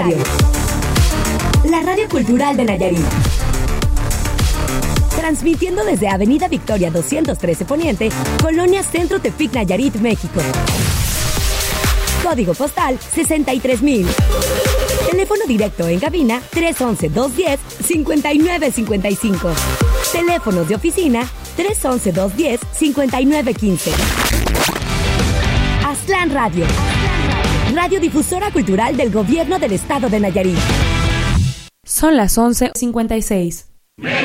Radio. La radio cultural de Nayarit. Transmitiendo desde Avenida Victoria 213 Poniente, Colonia Centro Tepic, Nayarit, México. Código postal 63,000. Teléfono directo en cabina 311-210-5955. Teléfonos de oficina 311-210-5915. Aztlán Radio. Radiodifusora cultural del Gobierno del Estado de Nayarit. Son las 11:56.